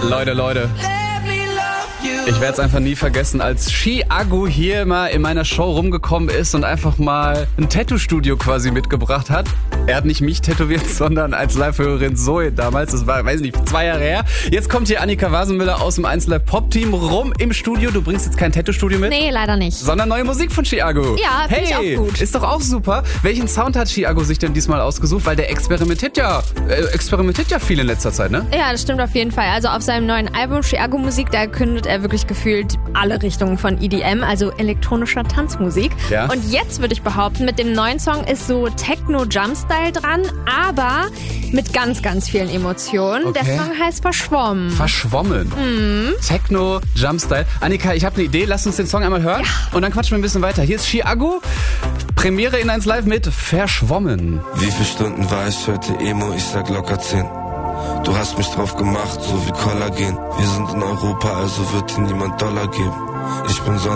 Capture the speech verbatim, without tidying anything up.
Leute, Leute. Ich werde es einfach nie vergessen, als Chiago hier mal in meiner Show rumgekommen ist und einfach mal ein Tattoo-Studio quasi mitgebracht hat. Er hat nicht mich tätowiert, sondern als Live-Hörerin Zoe damals. Das war, weiß ich nicht, zwei Jahre her. Jetzt kommt hier Annika Wasenmüller aus dem eins Live Pop-Team rum im Studio. Du bringst jetzt kein Tattoo-Studio mit? Nee, leider nicht. Sondern neue Musik von Chiago. Ja, finde hey, ich auch gut. Ist doch auch super. Welchen Sound hat Chiago sich denn diesmal ausgesucht? Weil der experimentiert ja, äh, experimentiert ja viel in letzter Zeit, ne? Ja, das stimmt auf jeden Fall. Also auf seinem neuen Album Chiago Musik, da kündet er wirklich gefühlt alle Richtungen von E D M, also elektronischer Tanzmusik. Ja. Und jetzt würde ich behaupten, mit dem neuen Song ist so Techno-Jump-Style dran, aber mit ganz, ganz vielen Emotionen. Okay. Der Song heißt Verschwommen. Verschwommen. Mhm. Techno, Jumpstyle. Annika, ich habe eine Idee. Lass uns den Song einmal hören. Ja. Und dann quatschen wir ein bisschen weiter. Hier ist Chiago. Premiere in eins Live mit Verschwommen. Wie viele Stunden war ich heute Emo? Ich sag locker zehn. Du hast mich drauf gemacht, so wie Kollagen. Wir sind in Europa, also wird dir niemand Dollar geben. Ich bin Sonne